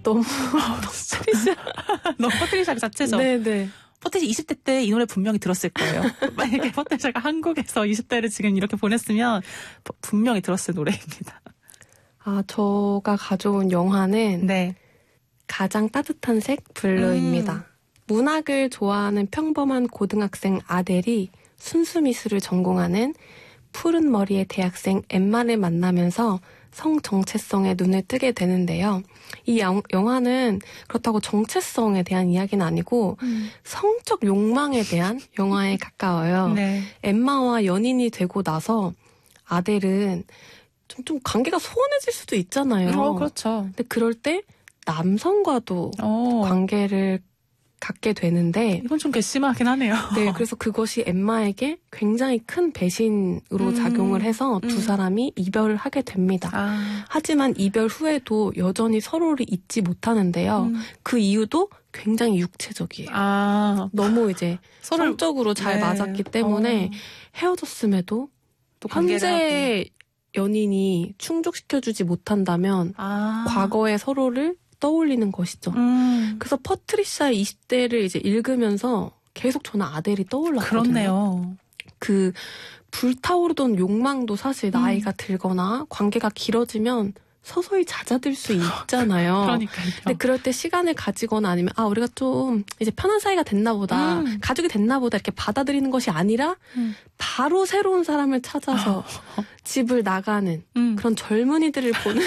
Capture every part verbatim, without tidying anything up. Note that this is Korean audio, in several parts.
너무 퍼트리샤. 너무 퍼트리샤 그 자체죠. 네네. 퍼트리샤 이십 대 때 이 노래 분명히 들었을 거예요. 만약에 퍼트리샤가 한국에서 이십 대를 지금 이렇게 보냈으면 분명히 들었을 노래입니다. 아, 저가 가져온 영화는 네. 가장 따뜻한 색 블루입니다. 음. 문학을 좋아하는 평범한 고등학생 아델이 순수미술을 전공하는 푸른 머리의 대학생 엠마를 만나면서 성 정체성에 눈을 뜨게 되는데요. 이 영, 영화는 그렇다고 정체성에 대한 이야기는 아니고 음. 성적 욕망에 대한 영화에 가까워요. 네. 엠마와 연인이 되고 나서 아델은 좀, 좀 관계가 소원해질 수도 있잖아요. 어, 그렇죠. 근데 그럴 때 남성과도 어. 관계를 갖게 되는데 이건 좀 괘씸하긴 하네요. 네, 그래서 그것이 엠마에게 굉장히 큰 배신으로 음, 작용을 해서 두 음. 사람이 이별을 하게 됩니다. 아. 하지만 이별 후에도 여전히 서로를 잊지 못하는데요. 음. 그 이유도 굉장히 육체적이에요. 아. 너무 이제 서로 성적으로 잘 네. 맞았기 때문에 어. 헤어졌음에도 또 현재 연인이 충족시켜주지 못한다면 아. 과거의 서로를 떠올리는 것이죠. 음. 그래서 퍼트리샤의 이십 대를 이제 읽으면서 계속 저는 아델이 떠올랐거든요. 그렇네요. 그 불타오르던 욕망도 사실 나이가 음. 들거나 관계가 길어지면 서서히 잦아들 수 있잖아요. 그러니까요. 근데 그럴 때 시간을 가지거나 아니면 아 우리가 좀 이제 편한 사이가 됐나 보다. 음. 가족이 됐나 보다 이렇게 받아들이는 것이 아니라 음. 바로 새로운 사람을 찾아서 어. 집을 나가는 음. 그런 젊은이들을 보는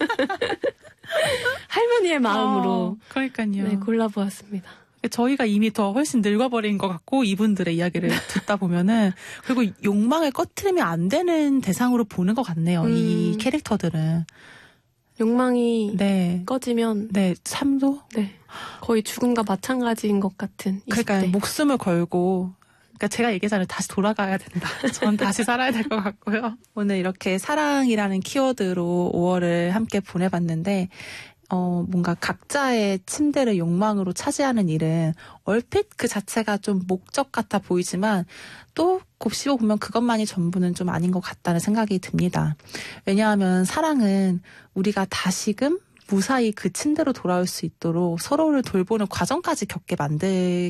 할머니의 마음으로 어, 그러니까요. 네, 골라보았습니다. 저희가 이미 더 훨씬 늙어버린 것 같고 이분들의 이야기를 듣다 보면은 그리고 욕망을 꺼트리면 안 되는 대상으로 보는 것 같네요. 음. 이 캐릭터들은. 욕망이 네. 꺼지면 네, 삶도 네. 거의 죽음과 마찬가지인 것 같은 그러니까 이십 대. 목숨을 걸고 그러니까 제가 얘기하자면 다시 돌아가야 된다. 전 다시 살아야 될 것 같고요. 오늘 이렇게 사랑이라는 키워드로 오월을 함께 보내봤는데 어, 뭔가 각자의 침대를 욕망으로 차지하는 일은 얼핏 그 자체가 좀 목적 같아 보이지만 또 곱씹어 보면 그것만이 전부는 좀 아닌 것 같다는 생각이 듭니다. 왜냐하면 사랑은 우리가 다시금 무사히 그 침대로 돌아올 수 있도록 서로를 돌보는 과정까지 겪게 만들